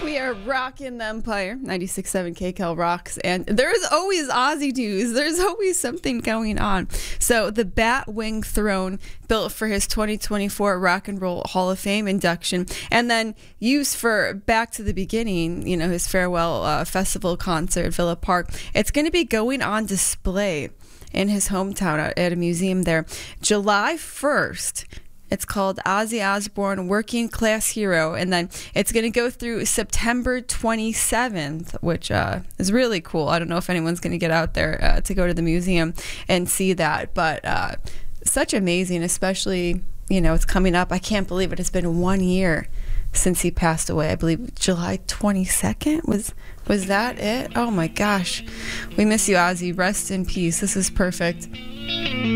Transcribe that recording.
We are rocking the Empire, 96.7 KCAL rocks, and there's always Ozzy news. There's always something going on. So the Batwing throne, built for his 2024 Rock and Roll Hall of Fame induction, and then used for Back to the Beginning, his farewell festival concert at Villa Park. It's going to be going on display in his hometown at a museum there, July 1st. It's called Ozzy Osbourne Working Class Hero, and then it's going to go through September 27th, which is really cool. I don't know if anyone's going to get out there to go to the museum and see that, but such amazing, especially, it's coming up. I can't believe it has been 1 year since he passed away. I believe July 22nd was that it? Oh my gosh. We miss you, Ozzy. Rest in peace. This is perfect.